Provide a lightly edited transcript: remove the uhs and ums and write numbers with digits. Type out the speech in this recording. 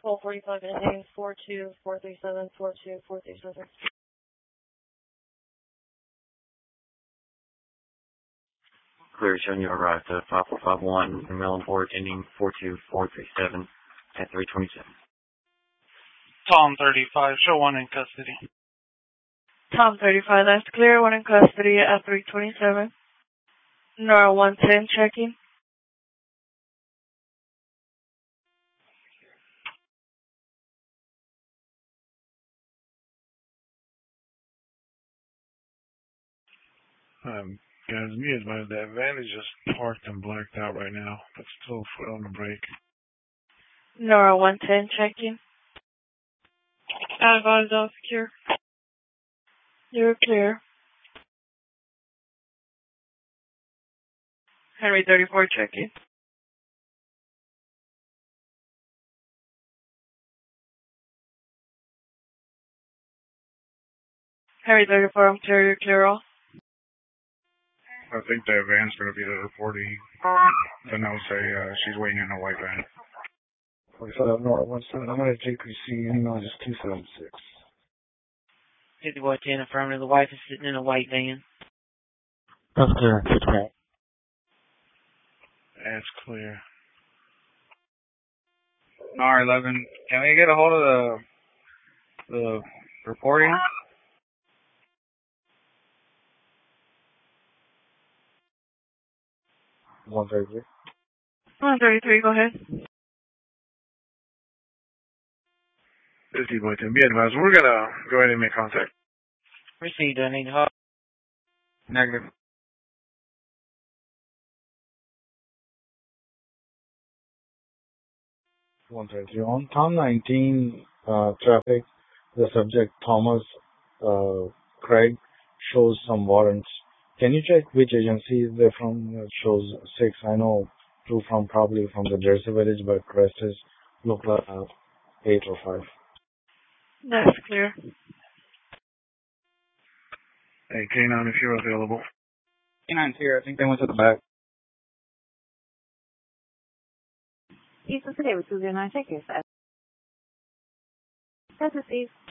12:45 ending 42437 42437. Clear, showing you arrived at 5451 Melonport ending 42437 at 327. Tom 35, show 1 in custody. Tom 35, that's clear. 1 in custody at 327. Nora 110 checking. Guys, me advise that van is just parked and blacked out right now, but still foot on the brake. Nora 110 checking. Advise all secure. You're clear. Henry 34 checking. Henry 34, I'm clear. You're clear all. I think that van's going to be the reporting. The note say she's waiting in a white van. 45 North 17, I'm at JPC, email is 276. 50-10 affirmative, the wife is sitting in a white van. That's clear. Good call. That's clear. R11, can we get a hold of the reporting? One 133, go ahead. 50-10, be advised, we're going to go ahead and make contact. Received, I need help. Negative. On Tom 19 traffic, the subject Thomas Craig shows some warrants. Can you check which agency they're from? It shows 6. I know 2 from probably from the Jersey Village, but rest is look like 8 or 5. That's clear. Hey, K9, if you're available. K9's here. I think they went to the back. East today with 209, check your status. That's received.